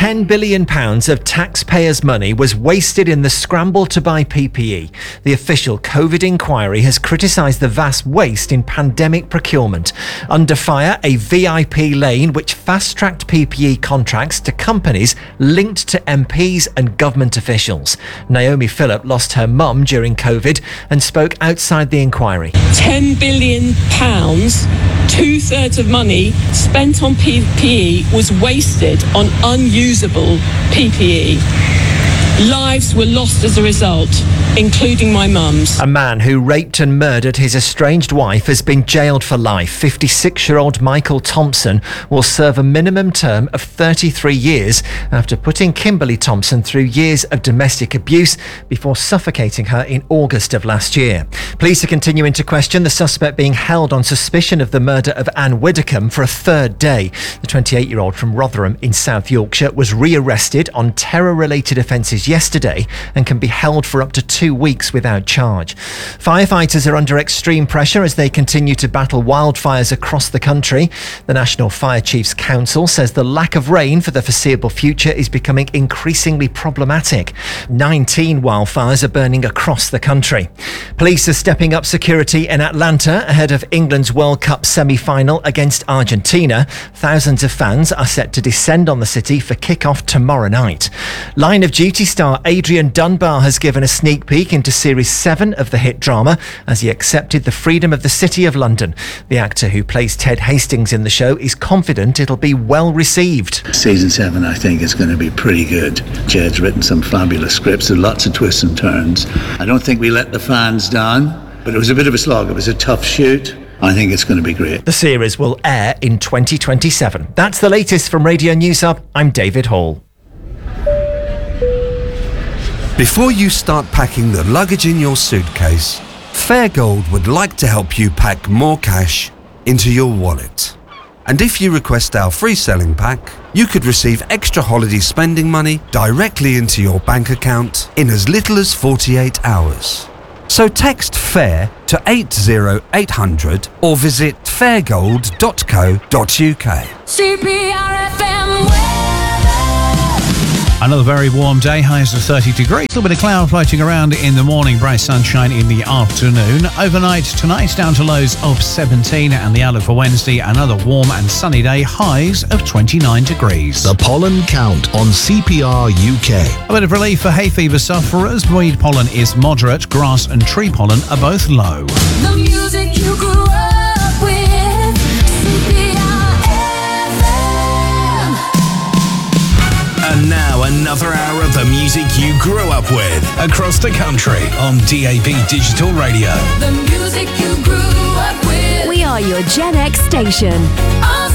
£10 billion of taxpayers' money was wasted in the scramble to buy PPE. The official COVID inquiry has criticised the vast waste in pandemic procurement. Under fire, a VIP lane which fast-tracked PPE contracts to companies linked to MPs and government officials. Naomi Phillip lost her mum during COVID and spoke outside the inquiry. £10 billion, 2/3 of money spent on PPE was wasted on unusable PPE. Lives were lost as a result, including my mum's. A man who raped and murdered his estranged wife has been jailed for life. 56-year-old Michael Thompson will serve a minimum term of 33 years after putting Kimberly Thompson through years of domestic abuse before suffocating her in August of last year. Police are continuing to question the suspect being held on suspicion of the murder of Anne Widdicombe for a third day. The 28-year-old from Rotherham in South Yorkshire was rearrested on terror-related offences yesterday and can be held for up to 2 weeks without charge. Firefighters are under extreme pressure as they continue to battle wildfires across the country. The National Fire Chiefs Council says the lack of rain for the foreseeable future is becoming increasingly problematic. 19 wildfires are burning across the country. Police are stepping up security in Atlanta ahead of England's World Cup semi-final against Argentina. Thousands of fans are set to descend on the city for kick-off tomorrow night. Line of Duty star Adrian Dunbar has given a sneak peek into Series 7 of the hit drama as he accepted the freedom of the City of London. The actor who plays Ted Hastings in the show is confident it'll be well received. Season 7 I think is going to be pretty good. Jed's written some fabulous scripts with lots of twists and turns. I don't think we let the fans down, but it was a bit of a slog. It was a tough shoot. I think it's going to be great. The series will air in 2027. That's the latest from Radio News Hub. I'm David Hall. Before you start packing the luggage in your suitcase, Fairgold would like to help you pack more cash into your wallet. And if you request our free selling pack, you could receive extra holiday spending money directly into your bank account in as little as 48 hours. So text FAIR to 80800 or visit fairgold.co.uk. CPRFM. Another very warm day, highs of 30 degrees. A little bit of cloud floating around in the morning, bright sunshine in the afternoon. Overnight tonight down to lows of 17, and the outlook for Wednesday, another warm and sunny day, highs of 29 degrees. The pollen count on CPR UK. A bit of relief for hay fever sufferers. Weed pollen is moderate, grass and tree pollen are both low. The music you grew up with, CPR-FM. And now another hour of the music you grew up with across the country on DAB Digital Radio. The music you grew up with. We are your Gen X station. Oh,